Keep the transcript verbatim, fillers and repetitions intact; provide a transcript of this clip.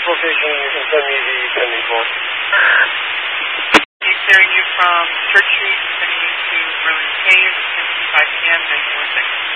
full station, you can send me the pending call. He's clearing you from Church Street, sending you to Merlin Cave, ten fifty-five p m, ninety-one seconds.